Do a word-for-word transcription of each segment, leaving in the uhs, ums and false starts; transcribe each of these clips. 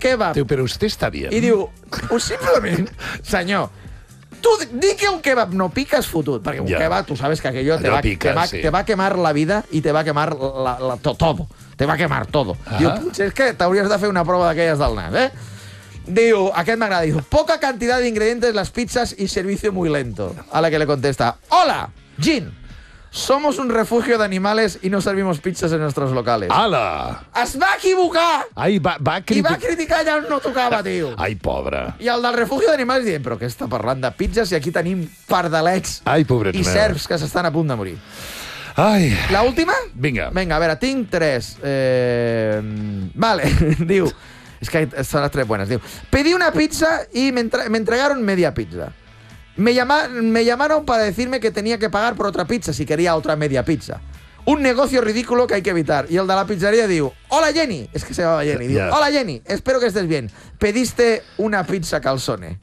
kebab. Diu, però usted està bien. I diu, possiblement, senyor, tu di que un kebab no pica és fotut, perquè un Ja. kebab, tu sabes que aquello te Allò va, pica, te, va, sí. te va quemar la vida y te va quemar la, la, to, todo. Te va quemar todo. Ah. Diu, potser és que t'hauries de fer una prova d'aquelles del nas, eh? Diu, aquest m'agrada, diu, poca cantidad de ingredientes las pizzas y servicio muy lento. A la que le contesta, hola, Jean, somos un refugio de animales y no servimos pizzas en nuestros locales. Ala! Es va equivocar Ai, va, va i criticar... va criticar allà on no tocava, tio. Ai, pobre. I el del refugio d'animals dient, però què està parlant de pizzas i aquí tenim pardalets Ai, pobrets i meus. serps que s'estan a punt de morir. Ai. La última? Vinga. Vinga, a veure, tinc tres. Eh... Vale, diu... Es que son las tres buenas. Diu, pedí una pizza y me, entre- me entregaron media pizza. Me, llama- me llamaron para decirme que tenía que pagar por otra pizza si quería otra media pizza. Un negocio ridículo que hay que evitar. Y el de la pizzería diu, hola Jenny. Es que se llamaba Jenny. Diu, Ya. hola Jenny, espero que estés bien. Pediste una pizza calzone.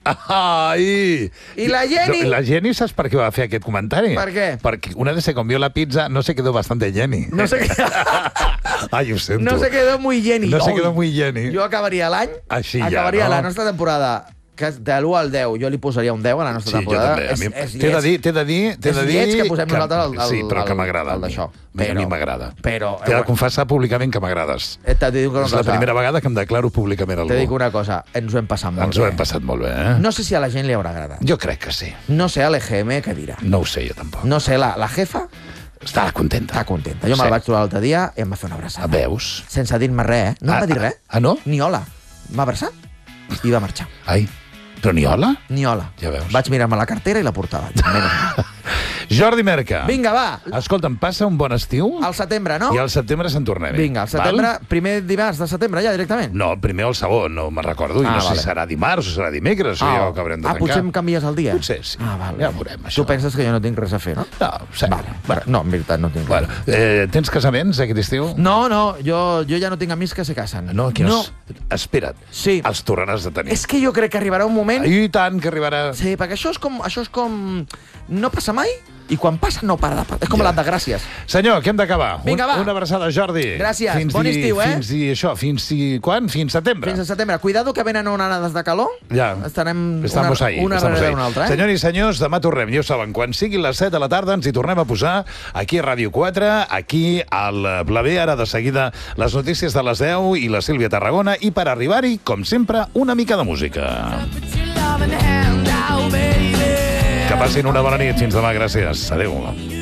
Ai! I la Jenny... No, la Jenny, saps per què va fer aquest comentari? Per què? Perquè una vez se comió la pizza, no se quedó bastante Jenny. No se, Ai, ho sento. no se quedó muy Jenny. No se Oi. quedó muy Jenny. Jo acabaria l'any, Així ja, acabaria no? la nostra temporada, que és de l'u al deu, jo li posaria un deu a la nostra Sí, jo temporada. també. A mi- És, és T'he de dir, t'he de dir... T'he és de dir lleig que posem nosaltres el- el- Sí, però que el- m'agrada. el d'això. A mi- A mi Però- m'agrada. però- T'he de confessar públicament que m'agrades. Eh, Te dic una És la cosa, primera vegada que em declaro públicament algú. te dic una cosa, ens ho hem passat molt Ens ho bé. hem passat molt bé, eh? No sé si a la gent li haurà agradat. Jo crec que sí. No sé a l'E G M què dirà. No ho sé, jo tampoc. No sé, la, la jefa Està contenta. està contenta. Jo Sí. me'l vaig trobar l'altre dia i em va fer una abraçada. Veus? Sense dir-me res, eh? No em Ah, va dir ah, res. ah, no? Ni hola. M'ha abraçat i va marxar. Ai, però ni hola? Ni hola. Ja veus. Vaig mirar-me la cartera i la portava. Menys mal. Jordi Merca. Vinga, va. Escolta'm, passa un bon estiu Al setembre, no? i al setembre se'n tornem. Vinga, al setembre, Val? primer dimarts de setembre ja, directament. No, primer o el segon, no me'n recordo. I Ah, no sé vale. si serà dimarts o serà dimecres, Ah, o ja ho acabarem de ah, tancar. potser em canvies el dia? Potser sí. Ah, val. Ja ho veurem, això. Tu penses que jo no tinc res a fer, no? No, sí. Vale. Bueno, no, en veritat no tinc res. Bueno, eh, tens casaments aquest estiu? No, no, jo, jo ja no tinc amics que se casen. No, aquí no. Espera't. Sí. Els tornaràs de tenir. És que jo crec que arribarà un moment... I tant que arribarà... Sí, perquè això és com... Això és com... No passa mai i quan passa no para de passar. És com Ja. les desgràcies. Senyor, que hem d'acabar. Vinga, Un, va. una abraçada, Jordi. Gràcies. Fins Bon i, estiu, eh? Fins i això, fins i... Quan? Fins setembre. Fins a setembre. Cuidado que venen onades de calor. Ja. Estarem Estamos una, ahí. una estamos darrere ahí. una altra, eh? Senyors i senyors, demà tornem, ja ho saben, quan siguin les set de la tarda ens hi tornem a posar aquí a Ràdio quatre, aquí al Blaver, ara de seguida les notícies de les deu i la Sílvia Tarragona, i per arribar-hi, com sempre, una mica de música. Que passin una bona nit. Fins demà, gràcies. Adéu.